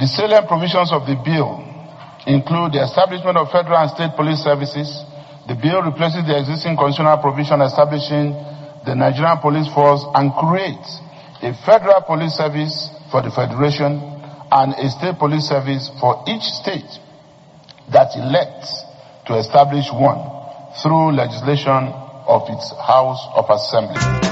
The salient provisions of the bill include the establishment of federal and state police services. The bill replaces the existing constitutional provision establishing the Nigerian Police Force and creates a federal police service for the Federation and a state police service for each state that elects to establish one through legislation of its House of Assembly.